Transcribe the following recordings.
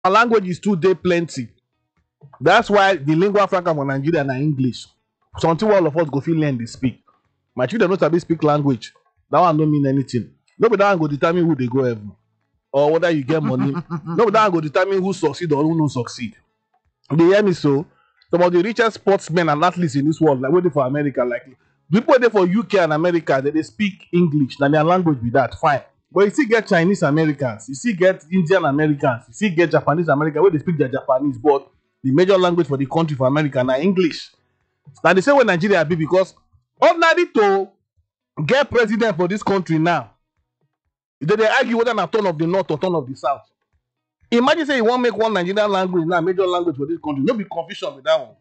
Our language is too dey plenty. That's why the lingua franca for Nigeria na English. Something all of us go fit learn dey speak. My children no sabi speak language. That one no mean anything. No be that one go determine who dey go heaven or whether you get money. No be that one go determine who succeed or who no succeed. You dey hear me so? Some of the richest sportsmen and athletes in this world, like wey dey for America, like people wey dey for UK and America, they speak English. Na their language be that. Fine. But you still get Chinese Americans, you still get Indian Americans, you still get Japanese Americans wey dey speak their Japanese, but the major language for the country for America na English. Na the same way Nigeria be, because ordinary to get president for this country now, they dey argue whether na turn of the north or turn of the south. Imagine say you wan make one Nigerian language now major language for this country. No be confusion with that one.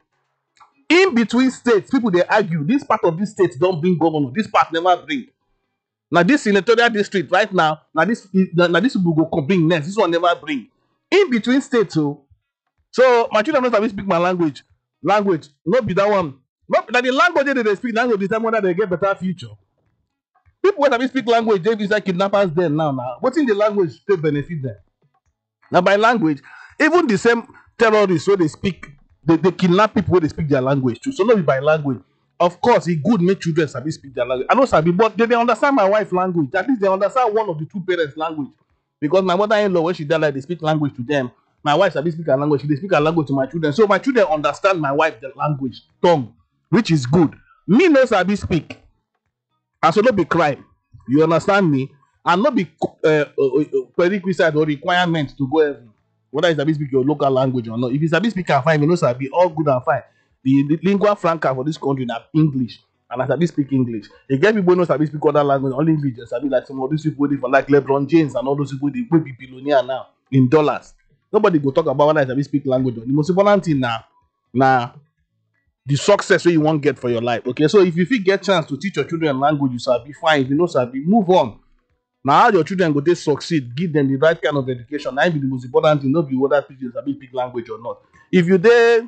In between states, people dey argue this part of this state don bring governor, this part never bring. Na this senatorial district right now, na this people go come bring next, this one never bring. In between states, so my children no sabi speak my language. Language no be that one. No, na the language wey dey speak na go determine whether they get better future. People wey sabi speak language dey inside kidnappers dem now. Wetin the language take benefit them? Na by language. Even the same terrorists wey dey speak, they kidnap people wey dey speak their language too. So no be by language. Of course, e good make children sabi speak their language. I no sabi, but they understand my wife language. At least they understand one of the two parents' language. Because my mother-in-law, when she die, like they speak language to them. My wife sabi speak her language. She dey speak her language to my children. So my children understand my wife the language, tongue, which is good. Me no sabi speak, and so no be crime. You understand me? And not be prerequisite or requirement to go heaven, whether you sabi speak your local language or not. If you sabi speak am fine, you know sabi, all good and fine. The lingua franca for this country na English, and I sabi speak English. You get people no sabi speak other language, only English. They sabi, like some of these people dey for like LeBron James and all those people dey be billionaire now in dollars. Nobody go talk about whether I sabi speak language. The most important thing na the success wey you wan get for your life. Okay, so if you fit get chance to teach your children language, you sabi fine. If you no sabi, move on. Now how your children go dey succeed, give them the right kind of education. Na be the most important thing. No be whether people sabi speak language or not. If you dey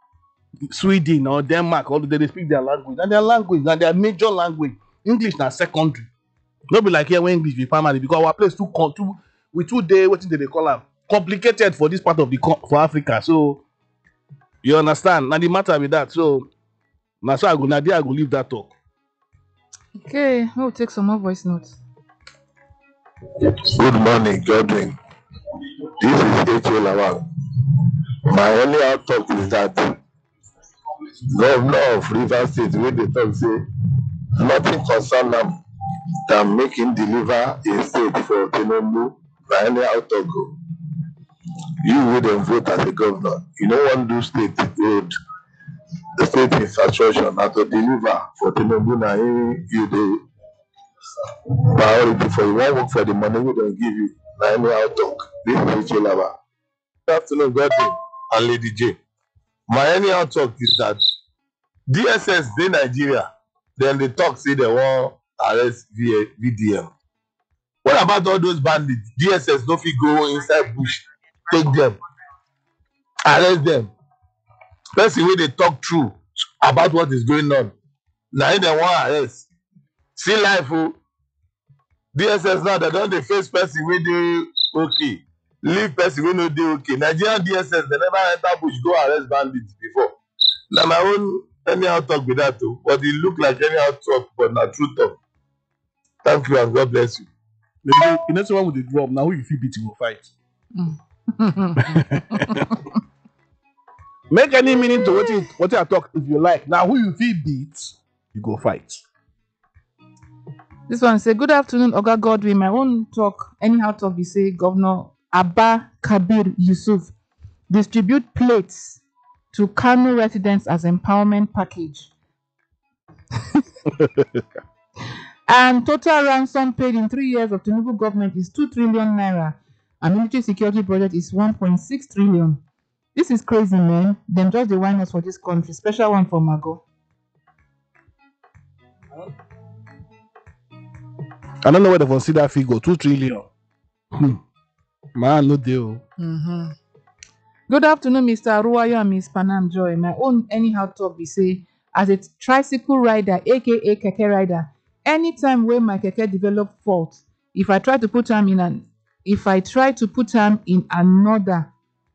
Sweden or Denmark, or they speak their language, and their language, na their major language. English na secondary. No be like here when English be primary, because our place too dey wetin they call am complicated for this part of for Africa. So you understand? Now the matter with that. So na so I go leave that talk. Okay, we'll take some more voice notes. Good morning, Godwin. This is H.O. Lawal. My only outtalk is that governor of Rivers State, wey dey talk say nothing concern am than make him deliver a state for Tinubu. Na only outtalk o. You wey dem vote as a governor, you no wan do state road, the state infrastructure, na to deliver for Tinubu. Na him you dey priority for. You wan work for the money wey dem give you. Na only outtalk. This is H.O. Lawal. Good afternoon, Godwin and Lady J. My anyhow talk is that DSS dey Nigeria, then they talk say they wan arrest VDM. What about all those bandits? DSS no fit go inside bush, take them, arrest them. Person wey dey talk true about what is going on, na him dem wan arrest. See life o. DSS now dem don dey face person wey dey okay, leave person wey no dey okay. Nigerian DSS dem never enter bush go arrest bandits before. Na my own anyhow talk be that o, but e look like anyhow talk, but na true talk. Thank you and God bless you. The next one with the drum. Now who you fit beat, you go fight. Make any meaning to what I talk if you like. Now who you fit beat, you go fight. This one say, good afternoon, Oga Godwin. My own talk, anyhow talk, we say Governor Abba Kabir Yusuf distribute plates to Kano residents as empowerment package. And total ransom paid in 3 years of Tinubu government is 2 trillion naira. And military security budget is 1.6 trillion. This is crazy, man. Them just the wine us for this country. Special one for Mago. I don't know where they consider that figure. 2 trillion. Man, no deal. Good afternoon, Mr. Ruwayo and Ms. Panam Joy. My own anyhow talk we say, as a tricycle rider, aka keke rider, anytime when my keke develop fault, if I try to put am in another